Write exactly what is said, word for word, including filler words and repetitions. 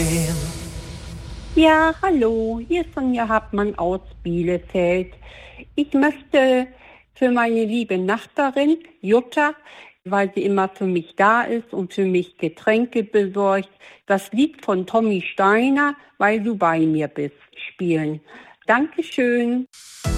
Ja, hallo, hier ist Sonja Hartmann aus Bielefeld. Ich möchte für meine liebe Nachbarin Jutta, weil sie immer für mich da ist und für mich Getränke besorgt, das Lied von Tommy Steiner, Weil du bei mir bist, spielen. Dankeschön.